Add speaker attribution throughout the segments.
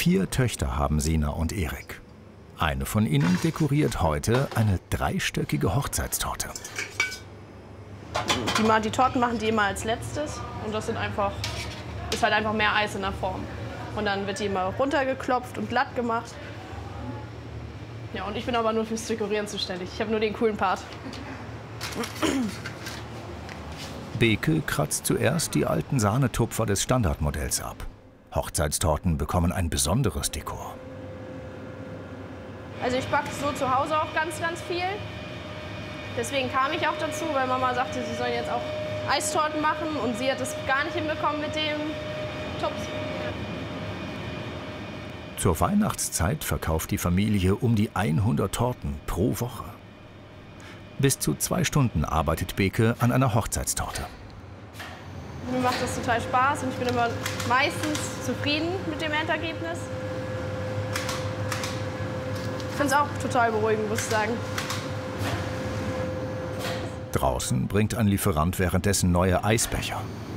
Speaker 1: 4 Töchter haben Sina und Erik. Eine von ihnen dekoriert heute eine 3-stöckige Hochzeitstorte.
Speaker 2: Die Torten machen die immer als letztes und das ist halt einfach mehr Eis in der Form. Und dann wird die immer runtergeklopft und glatt gemacht. Ja, und ich bin aber nur fürs Dekorieren zuständig. Ich habe nur den coolen Part.
Speaker 1: Beke kratzt zuerst die alten Sahnetupfer des Standardmodells ab. Hochzeitstorten bekommen ein besonderes Dekor.
Speaker 2: Also ich backe so zu Hause auch ganz, ganz viel. Deswegen kam ich auch dazu, weil Mama sagte, sie sollen jetzt auch Eistorten machen und sie hat es gar nicht hinbekommen mit dem Tops.
Speaker 1: Zur Weihnachtszeit verkauft die Familie um die 100 Torten pro Woche. Bis zu 2 Stunden arbeitet Beke an einer Hochzeitstorte.
Speaker 2: Mir macht das total Spaß und ich bin immer meistens zufrieden mit dem Endergebnis. Ich finde es auch total beruhigend, muss ich sagen.
Speaker 1: Draußen bringt ein Lieferant währenddessen neue Eisbecher.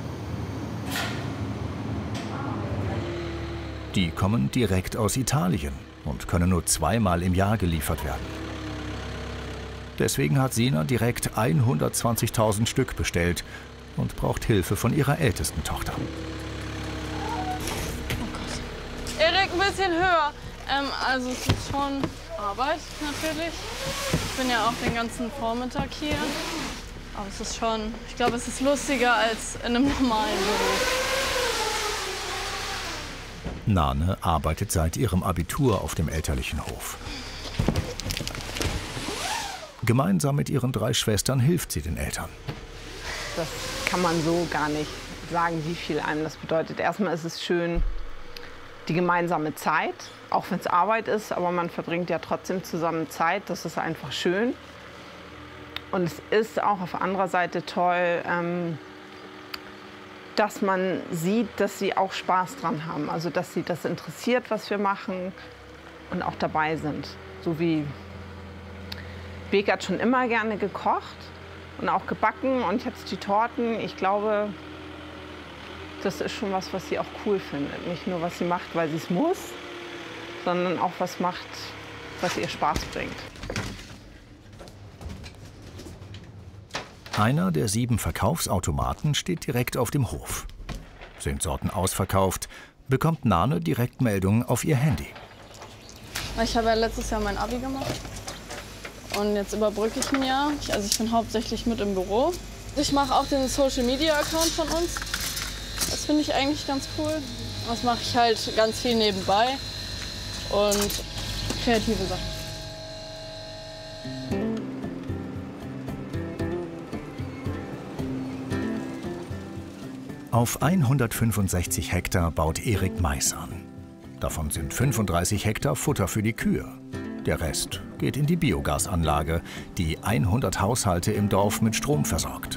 Speaker 1: Die kommen direkt aus Italien und können nur 2-mal im Jahr geliefert werden. Deswegen hat Sina direkt 120.000 Stück bestellt und braucht Hilfe von ihrer ältesten Tochter.
Speaker 3: Oh Gott. Erik, ein bisschen höher. Also es ist schon Arbeit natürlich. Ich bin ja auch den ganzen Vormittag hier. Aber es ist schon, ich glaube, es ist lustiger als in einem normalen Beruf.
Speaker 1: Nane arbeitet seit ihrem Abitur auf dem elterlichen Hof. Gemeinsam mit ihren 3 Schwestern hilft sie den Eltern.
Speaker 4: Das kann man so gar nicht sagen, wie viel einem das bedeutet. Erstmal ist es schön, die gemeinsame Zeit, auch wenn es Arbeit ist, aber man verbringt ja trotzdem zusammen Zeit. Das ist einfach schön. Und es ist auch auf anderer Seite toll, dass man sieht, dass sie auch Spaß dran haben. Also dass sie das interessiert, was wir machen und auch dabei sind. So wie Beke hat schon immer gerne gekocht und auch gebacken und jetzt die Torten. Ich glaube, das ist schon was sie auch cool findet. Nicht nur, was sie macht, weil sie es muss, sondern auch was macht, was ihr Spaß bringt.
Speaker 1: Einer der 7 Verkaufsautomaten steht direkt auf dem Hof. Sind Sorten ausverkauft, bekommt Nane Direktmeldungen auf ihr Handy.
Speaker 3: Ich habe ja letztes Jahr mein Abi gemacht und jetzt überbrücke ich ein Jahr. Also ich bin hauptsächlich mit im Büro. Ich mache auch den Social-Media-Account von uns. Das finde ich eigentlich ganz cool. Das mache ich halt ganz viel nebenbei und kreative Sachen.
Speaker 1: Auf 165 Hektar baut Erik Mais an. Davon sind 35 Hektar Futter für die Kühe. Der Rest geht in die Biogasanlage, die 100 Haushalte im Dorf mit Strom versorgt.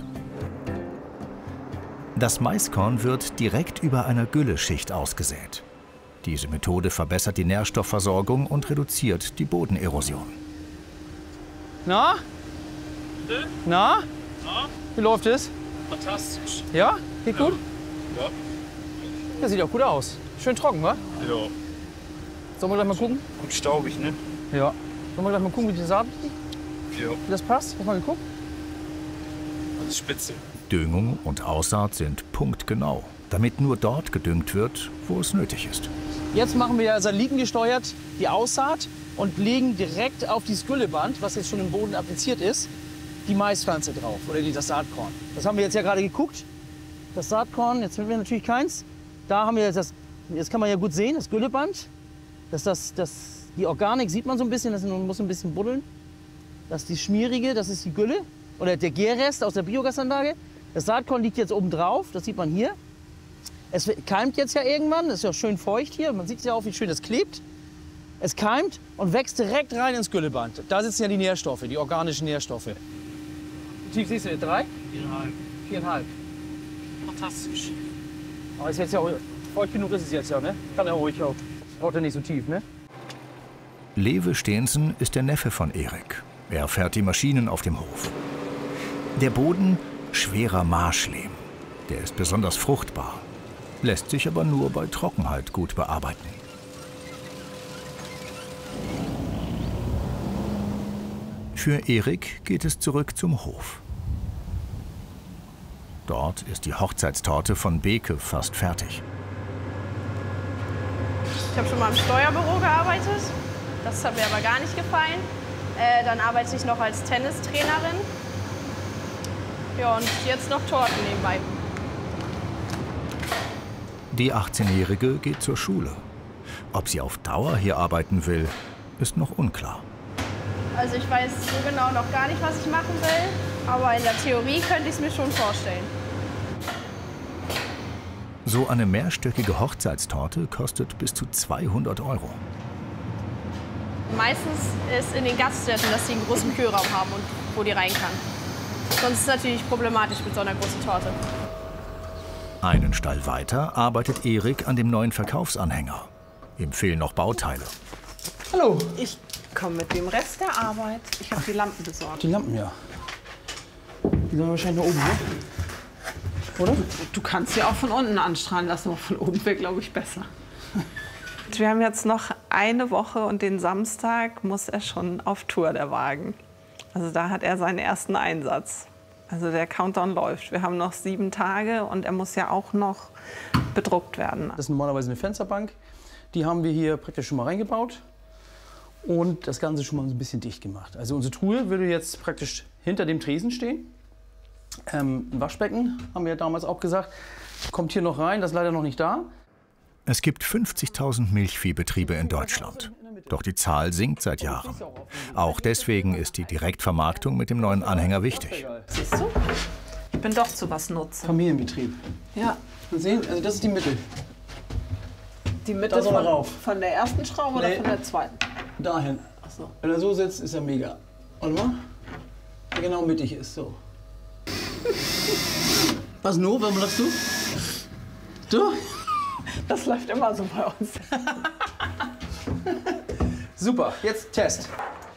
Speaker 1: Das Maiskorn wird direkt über einer Gülleschicht ausgesät. Diese Methode verbessert die Nährstoffversorgung und reduziert die Bodenerosion.
Speaker 5: Na? Na? Wie läuft es?
Speaker 6: Fantastisch.
Speaker 5: Ja? Geht gut?
Speaker 6: Ja.
Speaker 5: Ja, sieht auch gut aus. Schön trocken, wa?
Speaker 6: Ja.
Speaker 5: Sollen wir gleich mal gucken?
Speaker 6: Und staubig, ne?
Speaker 5: Ja. Sollen wir gleich mal gucken, wie die Saat liegt?
Speaker 6: Ja.
Speaker 5: Wie das passt? Hast du mal geguckt?
Speaker 6: Das ist spitze.
Speaker 1: Düngung und Aussaat sind punktgenau, damit nur dort gedüngt wird, wo es nötig ist.
Speaker 5: Jetzt machen wir ja satellitengesteuert die Aussaat und legen direkt auf dieses Gülleband, was jetzt schon im Boden appliziert ist, die Maispflanze drauf oder das Saatkorn. Das haben wir jetzt ja gerade geguckt. Das Saatkorn, jetzt finden wir natürlich keins. Da haben wir jetzt kann man ja gut sehen, das Gülleband. Die Organik sieht man so ein bisschen, das muss ein bisschen buddeln. Das ist die schmierige, das ist die Gülle oder der Gärrest aus der Biogasanlage. Das Saatkorn liegt jetzt oben drauf, das sieht man hier. Es keimt jetzt ja irgendwann, das ist ja schön feucht hier. Man sieht ja auch, wie schön das klebt. Es keimt und wächst direkt rein ins Gülleband. Da sitzen ja die Nährstoffe, die organischen Nährstoffe. Wie tief siehst du? 3? 4,5. 4,5.
Speaker 6: Fantastisch.
Speaker 5: Aber ist jetzt ja auch, feucht genug ist es jetzt ja, ne? Kann er ruhig auch. Braucht er nicht so tief, ne?
Speaker 1: Lewe Steensen ist der Neffe von Erik. Er fährt die Maschinen auf dem Hof. Der Boden schwerer Marschlehm. Der ist besonders fruchtbar, lässt sich aber nur bei Trockenheit gut bearbeiten. Für Erik geht es zurück zum Hof. Dort ist die Hochzeitstorte von Beke fast fertig.
Speaker 2: Ich habe schon mal im Steuerbüro gearbeitet. Das hat mir aber gar nicht gefallen. Dann arbeite ich noch als Tennistrainerin. Ja, und jetzt noch Torten nebenbei.
Speaker 1: Die 18-Jährige geht zur Schule. Ob sie auf Dauer hier arbeiten will, ist noch unklar.
Speaker 2: Also ich weiß so genau noch gar nicht, was ich machen will. Aber in der Theorie könnte ich es mir schon vorstellen.
Speaker 1: So eine mehrstöckige Hochzeitstorte kostet bis zu 200 €.
Speaker 2: Meistens ist in den Gaststätten, dass sie einen großen Kühlraum haben und wo die rein kann. Sonst ist es natürlich problematisch mit so einer großen Torte.
Speaker 1: Einen Stall weiter arbeitet Erik an dem neuen Verkaufsanhänger. Ihm fehlen noch Bauteile.
Speaker 5: Hallo.
Speaker 4: Ich komme mit dem Rest der Arbeit. Ich habe die Lampen besorgt.
Speaker 5: Die Lampen, ja. Die sind wahrscheinlich da oben, ne? Oder?
Speaker 4: Du kannst sie auch von unten anstrahlen lassen, aber von oben wäre, glaube ich, besser. Wir haben jetzt noch eine Woche und den Samstag muss er schon auf Tour, der Wagen. Also da hat er seinen ersten Einsatz. Also der Countdown läuft. Wir haben noch 7 Tage und er muss ja auch noch bedruckt werden.
Speaker 5: Das ist normalerweise eine Fensterbank. Die haben wir hier praktisch schon mal reingebaut und das Ganze schon mal so ein bisschen dicht gemacht. Also unsere Truhe würde jetzt praktisch hinter dem Tresen stehen. Ein Waschbecken, haben wir ja damals auch gesagt, kommt hier noch rein, das ist leider noch nicht da.
Speaker 1: Es gibt 50.000 Milchviehbetriebe in Deutschland. Doch die Zahl sinkt seit Jahren. Auch deswegen ist die Direktvermarktung mit dem neuen Anhänger wichtig.
Speaker 4: Siehst du? Ich bin doch zu was Nutzen.
Speaker 5: Familienbetrieb.
Speaker 4: Ja.
Speaker 5: Mal sehen, also das ist die Mitte.
Speaker 4: Die Mitte
Speaker 5: Da soll er rauf.
Speaker 4: von der ersten Schraube oder
Speaker 5: Nee.
Speaker 4: von der zweiten?
Speaker 5: Dahin.
Speaker 4: Ach so.
Speaker 5: Wenn er so sitzt, ist er mega. Warte mal. Der genau mittig ist, so. Was nur? Warum lachst du? Du?
Speaker 4: Das läuft immer so bei uns.
Speaker 5: Super, jetzt Test.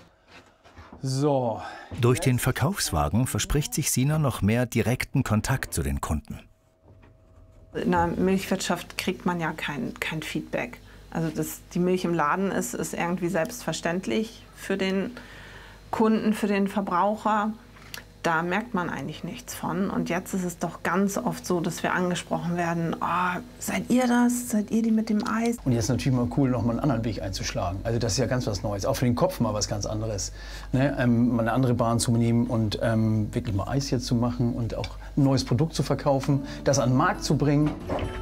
Speaker 5: So.
Speaker 1: Durch den Verkaufswagen verspricht sich Sina noch mehr direkten Kontakt zu den Kunden.
Speaker 4: In der Milchwirtschaft kriegt man ja kein Feedback. Also dass die Milch im Laden ist irgendwie selbstverständlich für den Kunden, für den Verbraucher. Da merkt man eigentlich nichts von. Und jetzt ist es doch ganz oft so, dass wir angesprochen werden, oh, seid ihr das? Seid ihr die mit dem Eis?
Speaker 5: Und jetzt natürlich mal cool, noch mal einen anderen Weg einzuschlagen. Also das ist ja ganz was Neues. Auch für den Kopf mal was ganz anderes. Ne? Mal eine andere Bahn zu nehmen und wirklich mal Eis hier zu machen und auch ein neues Produkt zu verkaufen, das an den Markt zu bringen.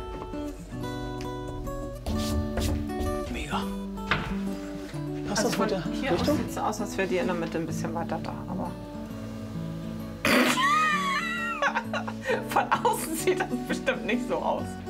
Speaker 5: Mega. Passt das mit der
Speaker 4: Hier
Speaker 5: Richtung?
Speaker 4: sieht es aus, als wäre die in der Mitte ein bisschen weiter da. Aber von außen sieht das bestimmt nicht so aus.